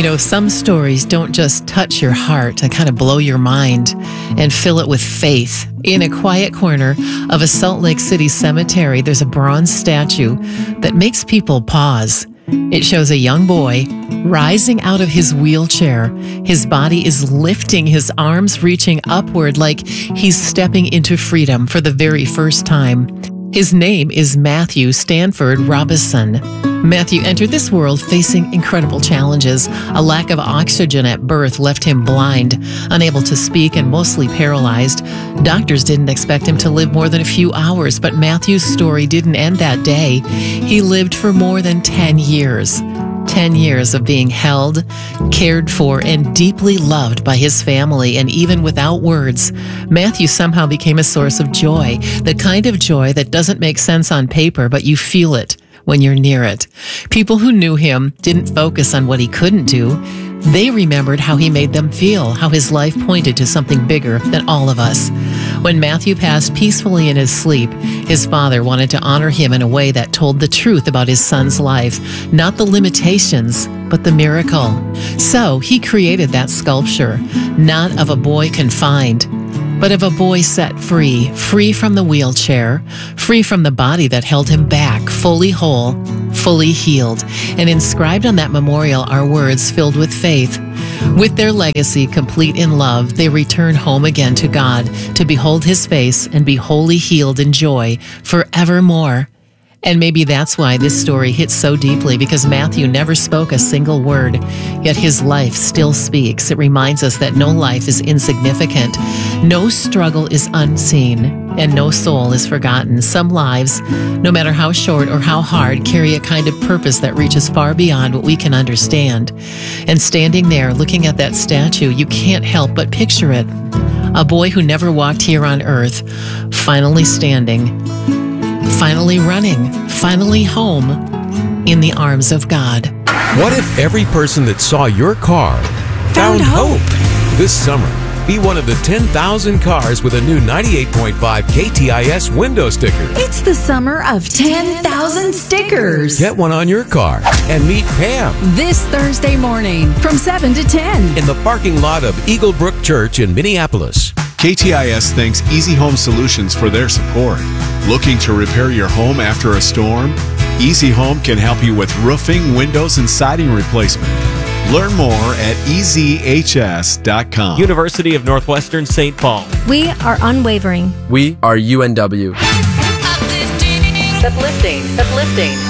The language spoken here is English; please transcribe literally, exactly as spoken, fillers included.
You know, some stories don't just touch your heart and kind of blow your mind and fill it with faith. In a quiet corner of a Salt Lake City cemetery, there's a bronze statue that makes people pause. It shows a young boy rising out of his wheelchair. His body is lifting, his arms reaching upward like he's stepping into freedom for the very first time. His name is Matthew Stanford Robison. Matthew entered this world facing incredible challenges. A lack of oxygen at birth left him blind, unable to speak, and mostly paralyzed. Doctors didn't expect him to live more than a few hours, but Matthew's story didn't end that day. He lived for more than ten years. Ten years of being held, cared for, and deeply loved by his family. And even without words, Matthew somehow became a source of joy, the kind of joy that doesn't make sense on paper, but you feel it when you're near it. People who knew him didn't focus on what he couldn't do. They remembered how he made them feel, how his life pointed to something bigger than all of us. When Matthew passed peacefully in his sleep, his father wanted to honor him in a way that told the truth about his son's life, not the limitations, but the miracle. So he created that sculpture, not of a boy confined, but of a boy set free, free from the wheelchair, free from the body that held him back, fully whole, fully healed. And inscribed on that memorial are words filled with faith. With their legacy complete in love, they return home again to God to behold his face and be wholly healed in joy forevermore. And maybe that's why this story hits so deeply, because Matthew never spoke a single word, yet his life still speaks. It reminds us that no life is insignificant, no struggle is unseen, and no soul is forgotten. Some lives, no matter how short or how hard, carry a kind of purpose that reaches far beyond what we can understand. And standing there, looking at that statue, you can't help but picture it. A boy who never walked here on earth, finally standing, finally running, finally home in the arms of God. What if every person that saw your car found, found hope? hope? This summer, be one of the ten thousand cars with a new ninety-eight point five K T I S window sticker. It's the summer of ten thousand stickers. Get one on your car and meet Pam this Thursday morning from seven to ten in the parking lot of Eagle Brook Church in Minneapolis. K T I S thanks Easy Home Solutions for their support. Looking to repair your home after a storm? Easy Home can help you with roofing, windows, and siding replacement. Learn more at e z h s dot com. University of Northwestern Saint Paul. We are unwavering. We are U N W. Uplifting, uplifting.